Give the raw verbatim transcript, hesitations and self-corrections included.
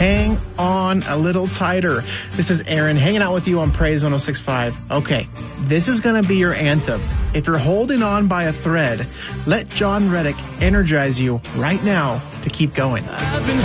hang on a little tighter. This is Aaron hanging out with you on Praise one oh six point five. Okay, this is going to be your anthem. If you're holding on by a thread, let John Reddick energize you right now to keep going.